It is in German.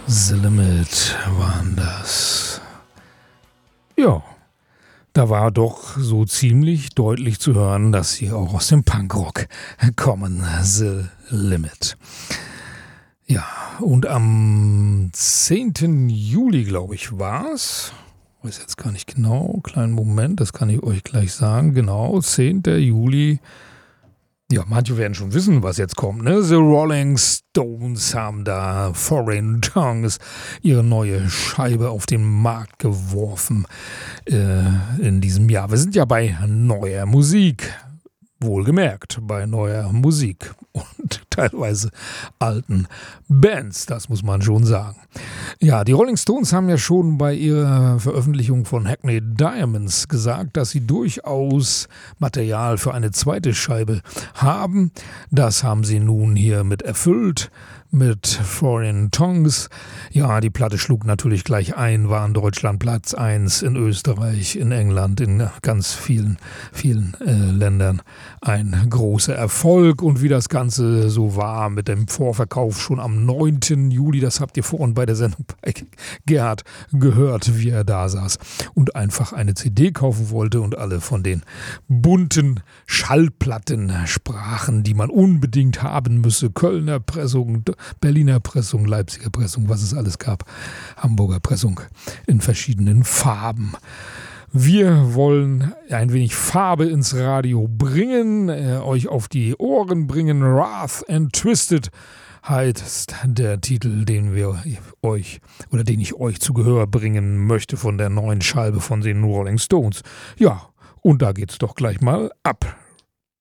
The Limit waren das. Ja, da war doch so ziemlich deutlich zu hören, dass sie auch aus dem Punkrock kommen. The Limit. Ja, und am 10. Juli, glaube ich, war es. Weiß jetzt gar nicht genau. Kleinen Moment, das kann ich euch gleich sagen. Genau, 10. Juli. Ja, manche werden schon wissen, was jetzt kommt, ne? The Rolling Stones haben da Foreign Tongues ihre neue Scheibe auf den Markt geworfen in diesem Jahr. Wir sind ja bei neuer Musik. Wohlgemerkt, bei neuer Musik und teilweise alten Bands, das muss man schon sagen. Ja, die Rolling Stones haben ja schon bei ihrer Veröffentlichung von Hackney Diamonds gesagt, dass sie durchaus Material für eine zweite Scheibe haben. Das haben sie nun hiermit erfüllt mit Foreign Tongues. Ja, die Platte schlug natürlich gleich ein, war in Deutschland Platz 1, in Österreich, in England, in ganz vielen Ländern ein großer Erfolg. Und wie das Ganze so war mit dem Vorverkauf schon am 9. Juli, das habt ihr vorhin bei der Sendung bei Gerhard gehört, wie er da saß und einfach eine CD kaufen wollte und alle von den bunten Schallplatten sprachen, die man unbedingt haben müsse. Kölner Pressung, Berliner Pressung, Leipziger Pressung, was es alles gab. Hamburger Pressung in verschiedenen Farben. Wir wollen ein wenig Farbe ins Radio bringen, euch auf die Ohren bringen. Wrath and Twisted heißt der Titel, den ich euch zu Gehör bringen möchte von der neuen Scheibe von den Rolling Stones. Ja, und da geht's doch gleich mal ab.